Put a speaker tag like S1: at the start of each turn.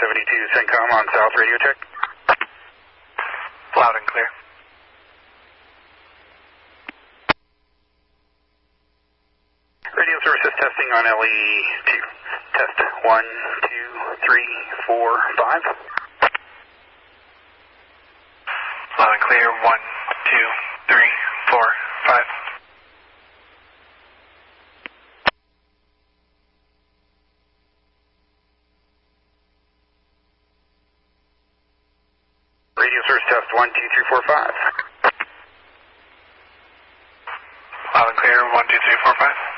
S1: 72 CENTCOM on South radio check.
S2: Loud and clear.
S1: Radio services testing on LE2. Test 1, 2, 3, 4, 5.
S2: Loud and clear. 1, 2, 3, 4, 5.
S1: Radio service test 1, 2, 3, 4, 5.
S2: Loud and clear. 1, 2, 3, 4, 5.